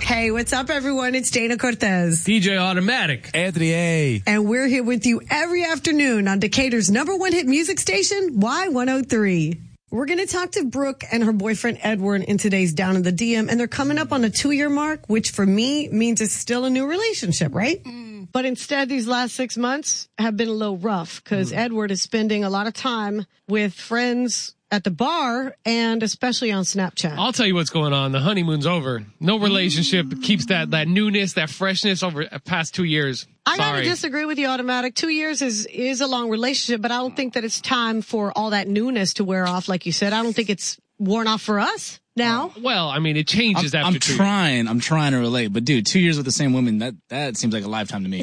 Hey, what's up, everyone? It's Dana Cortez. DJ Automatic. Anthony A. And we're here with you every afternoon on Decatur's #1 hit music station, Y103. We're going to talk to Brooke and her boyfriend Edward in today's Down in the DM, and they're coming up on the 2-year mark, which for me means it's still a new relationship, right? But instead, these last 6 months have been a little rough because Edward is spending a lot of time with friends at the bar and especially on Snapchat. I'll tell you what's going on. The honeymoon's over. No relationship keeps that newness, that freshness over past 2 years. I gotta disagree with you, Automatic. 2 years is a long relationship, but I don't think that it's time for all that newness to wear off. Like you said, I don't think it's worn off for us now. Well, I mean, it changes after 2 years. I'm trying to relate, but dude, 2 years with the same woman, that seems like a lifetime to me.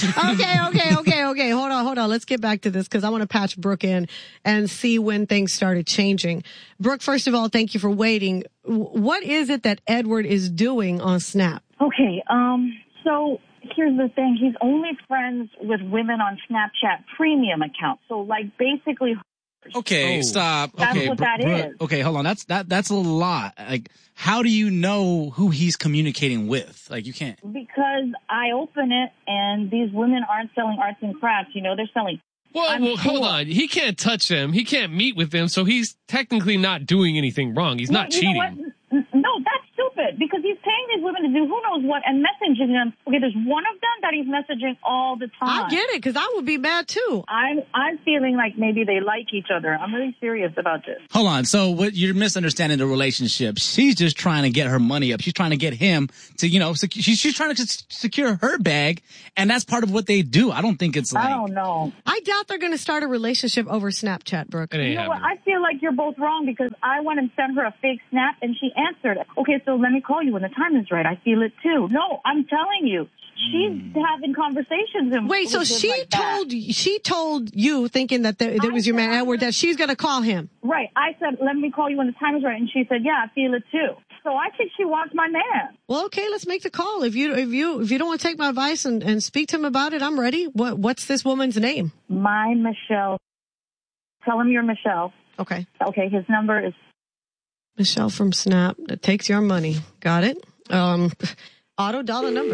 Okay. Hold on. Let's get back to this because I want to patch Brooke in and see when things started changing. Brooke, first of all, thank you for waiting. What is it that Edward is doing on Snap? Okay, so here's the thing. He's only friends with women on Snapchat premium accounts. So like basically. Okay, stop. That's okay, what that is. Okay, hold on. That's a lot. Like, how do you know who he's communicating with? Like, you can't. Because I open it and these women aren't selling arts and crafts. You know, they're selling. Well, hold on. He can't touch them. He can't meet with them. So he's technically not doing anything wrong. He's not cheating. No, that's stupid because he's paying these women to do who knows what and messaging them. Okay, there's one of them that he's messaging all the time. I get it because I would be mad too. I'm feeling like maybe they like each other. I'm really serious about this. Hold on. So what you're misunderstanding the relationship. She's just trying to get her money up. She's trying to get him to, she's trying to secure her bag, and that's part of what they do. I don't think it's like. I don't know. I doubt they're going to start a relationship over Snapchat, Brooke. You know what? I feel like you're both wrong because I went and sent her a fake snap and she answered it. Okay, so let me call you when the time is right. I feel it too. No, I'm telling you. She's having conversations. Wait, so she told you, thinking that there was your man Edward, that she's going to call him. Right. I said, let me call you when the time is right. And she said, yeah, I feel it too. So I think she wants my man. Well, okay, let's make the call. If you don't want to take my advice and speak to him about it, I'm ready. What's this woman's name? My Michelle. Tell him you're Michelle. Okay. Okay, his number is Michelle from Snap. That takes your money. Got it. Auto dollar number.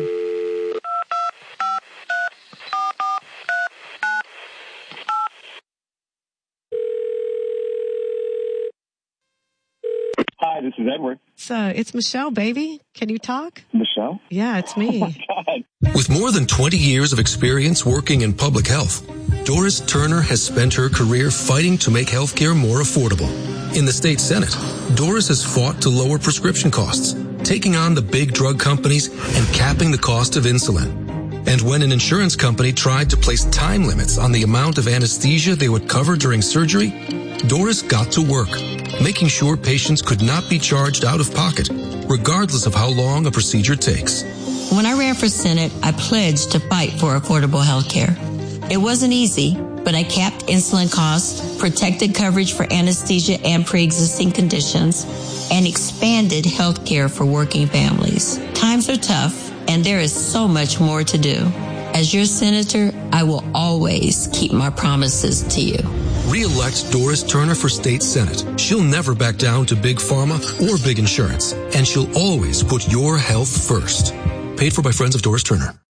Hi, this is Edward. It's Michelle, baby. Can you talk? Michelle? Yeah, it's me. Oh, my God. With more than 20 years of experience working in public health, Doris Turner has spent her career fighting to make healthcare more affordable. In the state Senate, Doris has fought to lower prescription costs, taking on the big drug companies and capping the cost of insulin. And when an insurance company tried to place time limits on the amount of anesthesia they would cover during surgery, Doris got to work, making sure patients could not be charged out of pocket, regardless of how long a procedure takes. When I ran for Senate, I pledged to fight for affordable health care. It wasn't easy, but I capped insulin costs, protected coverage for anesthesia and pre-existing conditions, and expanded health care for working families. Times are tough, and there is so much more to do. As your senator, I will always keep my promises to you. Re-elect Doris Turner for state Senate. She'll never back down to big pharma or big insurance, and she'll always put your health first. Paid for by Friends of Doris Turner.